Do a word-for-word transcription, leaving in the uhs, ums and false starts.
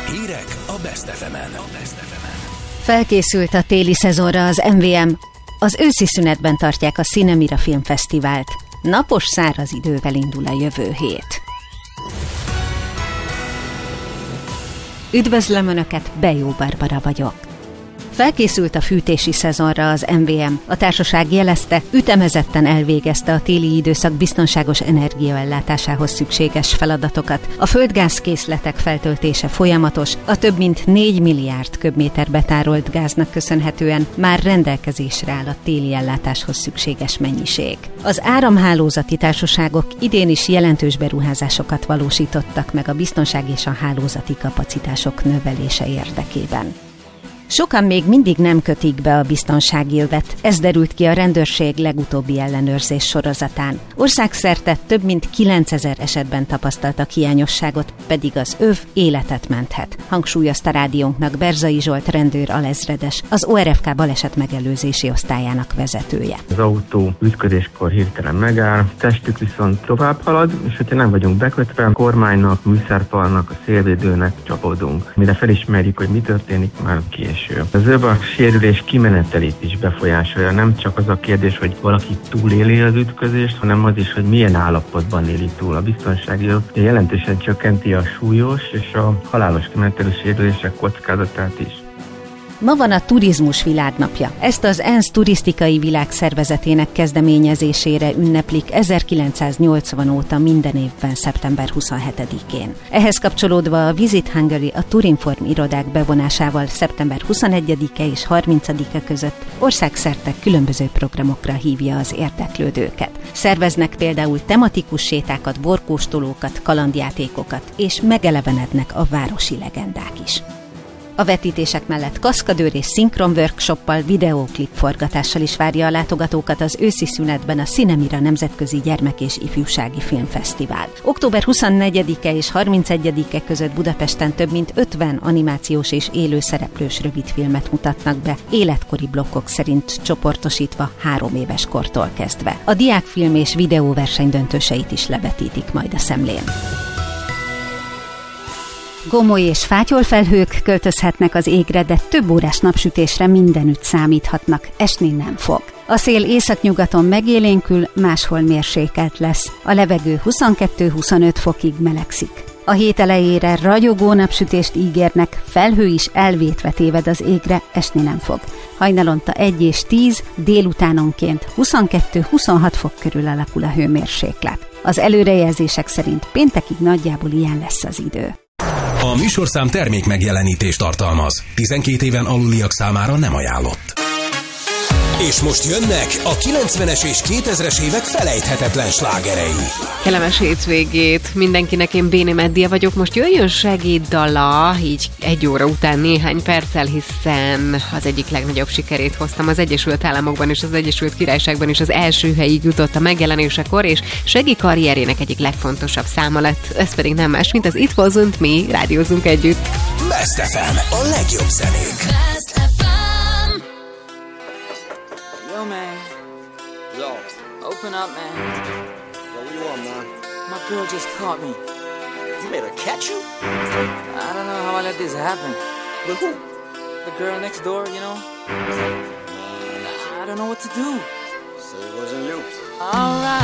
Hírek a Best ef emen. Felkészült a téli szezonra az em vé em. Az őszi szünetben tartják a Cinemira Filmfesztivált. Napos, száraz idővel indul a jövő hét. Üdvözlöm Önöket, Bejó Barbara vagyok. Felkészült a fűtési szezonra az em vé em. A társaság jelezte, ütemezetten elvégezte a téli időszak biztonságos energiaellátásához szükséges feladatokat. A földgázkészletek feltöltése folyamatos, a több mint négy milliárd köbméter betárolt gáznak köszönhetően már rendelkezésre áll a téli ellátáshoz szükséges mennyiség. Az áramhálózati társaságok idén is jelentős beruházásokat valósítottak meg a biztonság és a hálózati kapacitások növelése érdekében. Sokan még mindig nem kötik be a biztonsági övet, ez derült ki a rendőrség legutóbbi ellenőrzés sorozatán. Országszerte több mint kilencezer esetben tapasztaltak hiányosságot, pedig az öv életet menthet, hangsúlyozta rádiónknak Berzai Zsolt rendőr alezredes, az o er ef ká baleset megelőzési osztályának vezetője. Az autó ütközéskor hirtelen megáll, testük viszont tovább halad, és hogyha nem vagyunk bekötve, a kormánynak, műszerfalnak, a szélvédőnek csapódunk. Mire felismerjük, hogy mi történik, már késő. Az öv a sérülés kimenetelét is befolyásolja. Nem csak az a kérdés, hogy valaki túléli az ütközést, hanem az is, hogy milyen állapotban éli túl. A biztonsági öv jelentősen csökkenti a súlyos és a halálos kimenetelő sérülések kockázatát is. Ma van a turizmus világnapja. Ezt az ENSZ turisztikai világszervezetének kezdeményezésére ünneplik ezerkilencszáznyolcvan óta minden évben szeptember huszonhetedikén. Ehhez kapcsolódva a Visit Hungary a Turinform irodák bevonásával szeptember huszonegyedike és harmincadika között országszerte különböző programokra hívja az érdeklődőket. Szerveznek például tematikus sétákat, borkóstolókat, kalandjátékokat, és megelevenednek a városi legendák is. A vetítések mellett kaszkadőr és szinkron workshoppal, videóklip forgatással is várja a látogatókat az őszi szünetben a Cinemira Nemzetközi Gyermek- és Ifjúsági Filmfesztivál. október huszonnegyedike és harmincegyedike között Budapesten több mint ötven animációs és élőszereplős rövidfilmet mutatnak be, életkori blokkok szerint csoportosítva három éves kortól kezdve. A diákfilm és videóverseny döntőseit is levetítik majd a szemlén. Gomoly és fátyolfelhők költözhetnek az égre, de több órás napsütésre mindenütt számíthatnak, esni nem fog. A szél északnyugaton megélénkül, máshol mérsékelt lesz. A levegő huszonkettő-huszonöt fokig melegszik. A hét elejére ragyogó napsütést ígérnek, felhő is elvétve téved az égre, esni nem fog. Hajnalonta egy és tíz, délutánonként huszonkettő-huszonhat fok körül alakul a hőmérséklet. Az előrejelzések szerint péntekig nagyjából ilyen lesz az idő. A műsorszám termék megjelenítést tartalmaz. tizenkét éven aluliak számára nem ajánlott. És most jönnek a kilencvenes és kétezres évek felejthetetlen slágerei. Kellemes hétvégét mindenkinek, én Béni Meddia vagyok. Most jöjjön segéddala, így egy óra után néhány perccel, hiszen az egyik legnagyobb sikerét hoztam az Egyesült Államokban és az Egyesült Királyságban is az első helyig jutott a megjelenésekor, és Shaggy karrierjének egyik legfontosabb száma lett. Ez pedig nem más, mint az It Wasn't Me, rádiózunk együtt. Best ef em, a legjobb zenék. Yo, man. Yo. Open up, man. Yo, what you want, man? My girl just caught me. You made her catch you? I don't know how I let this happen. With who? The girl next door, you know? I don't know what to do. So it wasn't you. All right.